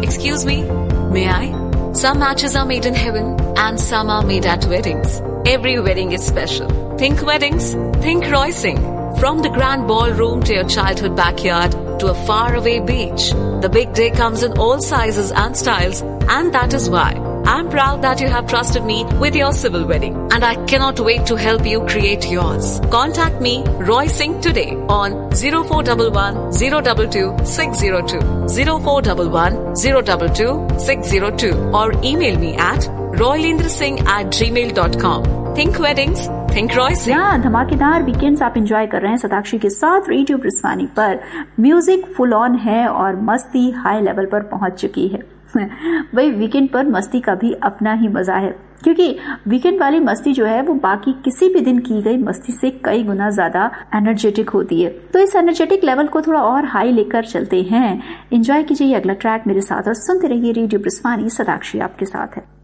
Excuse me, may I? Some matches are made in heaven and some are made at weddings. Every wedding is special. Think weddings, think Roy Singh. From the grand ballroom to your childhood backyard to a faraway beach, the big day comes in all sizes and styles, and that is why I'm proud that you have trusted me with your civil wedding, and I cannot wait to help you create yours. Contact me, Roy Singh, today on 0411 022 602, 0411 022 602, or email me at roylendrasingh@gmail.com. Think weddings, think Roy Singh. यहाँ धमाकेदार weekends आप enjoy कर रहे हैं सताक्षी के साथ radio ब्रिस्वानी पर। Music full on है और मस्ती हाई लेवल पर पहुंच चुकी है। वही वीकेंड पर मस्ती का भी अपना ही मजा है, क्योंकि वीकेंड वाली मस्ती जो है वो बाकी किसी भी दिन की गई मस्ती से कई गुना ज्यादा एनर्जेटिक होती है। तो इस एनर्जेटिक लेवल को थोड़ा और हाई लेकर चलते हैं। एंजॉय कीजिए अगला ट्रैक मेरे साथ और सुनते रहिए रेडियो ब्रिस्वानी। सताक्षी आपके साथ है।